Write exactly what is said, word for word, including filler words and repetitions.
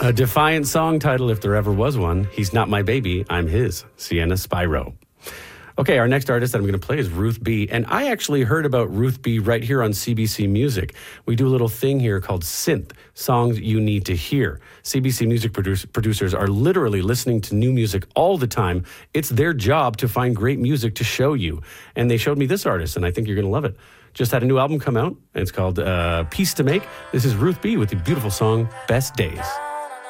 A defiant song title, if there ever was one. He's not my baby, I'm his. Sienna Spyro. Okay, our next artist that I'm going to play is Ruth B. And I actually heard about Ruth B right here on C B C Music. We do a little thing here called Synth, Songs You Need to Hear. C B C Music produce, producers are literally listening to new music all the time. It's their job to find great music to show you. And they showed me this artist, and I think you're going to love it. Just had a new album come out, and it's called uh, Peace to Make. This is Ruth B with the beautiful song, Best Days.